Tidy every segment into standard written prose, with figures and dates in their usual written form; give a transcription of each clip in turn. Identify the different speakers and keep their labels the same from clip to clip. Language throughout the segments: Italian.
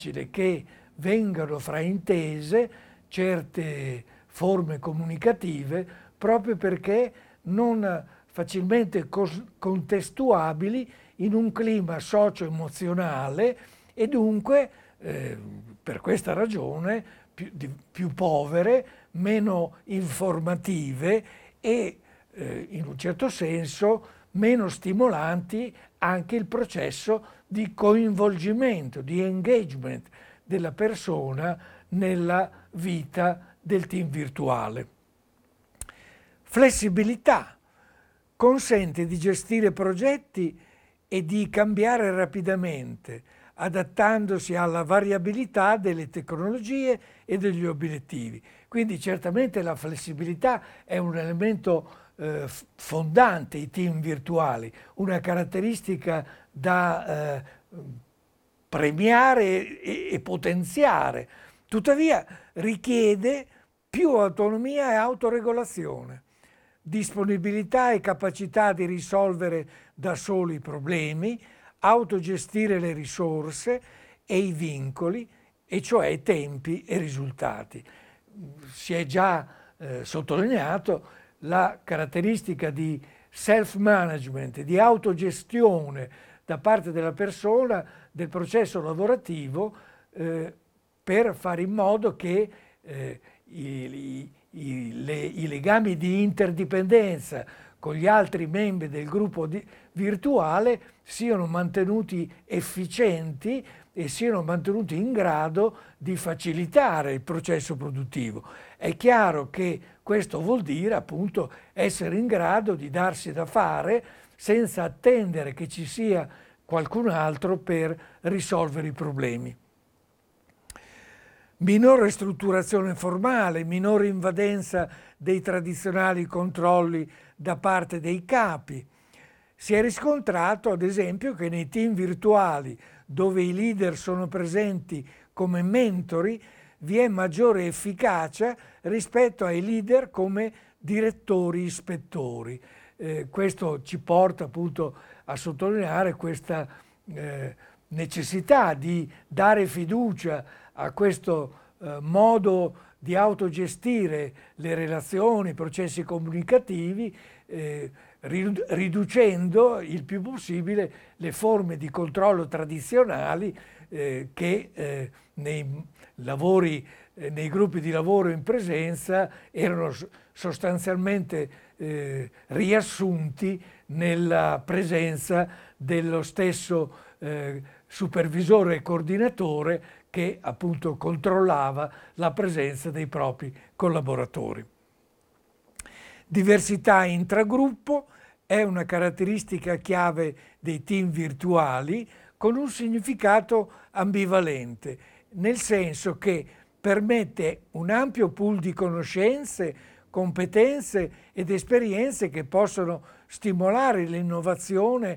Speaker 1: che vengano fraintese certe forme comunicative proprio perché non facilmente contestuabili in un clima socio-emozionale e dunque per questa ragione più povere, meno informative e in un certo senso meno stimolanti anche il processo di coinvolgimento, di engagement della persona nella vita del team virtuale. Flessibilità consente di gestire progetti e di cambiare rapidamente, adattandosi alla variabilità delle tecnologie e degli obiettivi. Quindi certamente la flessibilità è un elemento fondante i team virtuali, una caratteristica da premiare e potenziare. Tuttavia richiede più autonomia e autoregolazione, disponibilità e capacità di risolvere da soli i problemi, autogestire le risorse e i vincoli, e cioè tempi e risultati. Si è già sottolineato la caratteristica di self-management, di autogestione da parte della persona del processo lavorativo per fare in modo che i legami di interdipendenza con gli altri membri del gruppo virtuale siano mantenuti efficienti e siano mantenuti in grado di facilitare il processo produttivo. È chiaro che questo vuol dire appunto essere in grado di darsi da fare senza attendere che ci sia qualcun altro per risolvere i problemi. Minore strutturazione formale, minore invadenza dei tradizionali controlli da parte dei capi. Si è riscontrato ad esempio che nei team virtuali dove i leader sono presenti come mentori vi è maggiore efficacia rispetto ai leader come direttori ispettori. Questo ci porta appunto a sottolineare questa necessità di dare fiducia a questo modo di autogestire le relazioni, i processi comunicativi, riducendo il più possibile le forme di controllo tradizionali che nei gruppi di lavoro in presenza erano sostanzialmente riassunti nella presenza dello stesso supervisore e coordinatore che appunto controllava la presenza dei propri collaboratori. Diversità intragruppo è una caratteristica chiave dei team virtuali con un significato ambivalente, nel senso che permette un ampio pool di conoscenze, competenze ed esperienze che possono stimolare l'innovazione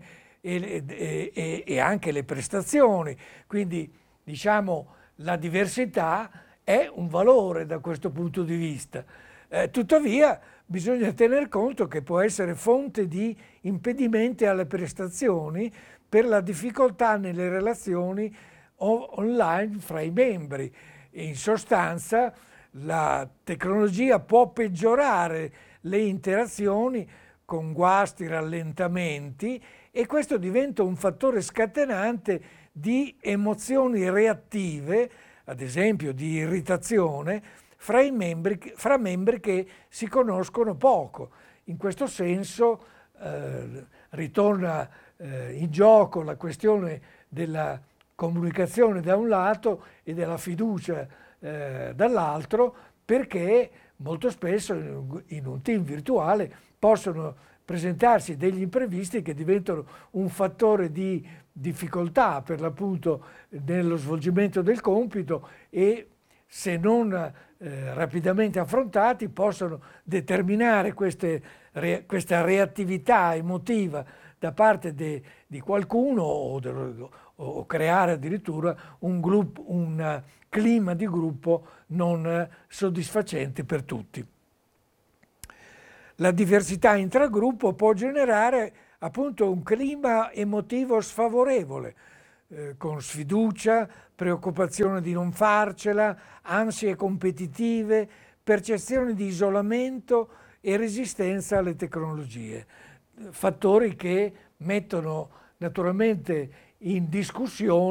Speaker 1: e anche le prestazioni. Quindi diciamo la diversità è un valore da questo punto di vista. Tuttavia bisogna tener conto che può essere fonte di impedimenti alle prestazioni per la difficoltà nelle relazioni online fra i membri. In sostanza la tecnologia può peggiorare le interazioni con guasti, rallentamenti, e questo diventa un fattore scatenante di emozioni reattive, ad esempio di irritazione, fra membri che si conoscono poco. In questo senso ritorna in gioco la questione della comunicazione da un lato e della fiducia dall'altro, perché molto spesso in un team virtuale possono presentarsi degli imprevisti che diventano un fattore di difficoltà per l'appunto nello svolgimento del compito e se non rapidamente affrontati possono determinare questa reattività emotiva da parte di qualcuno o creare addirittura un clima di gruppo non soddisfacente per tutti. La diversità intragruppo può generare appunto un clima emotivo sfavorevole, con sfiducia, preoccupazione di non farcela, ansie competitive, percezione di isolamento e resistenza alle tecnologie. Fattori che mettono naturalmente in discussione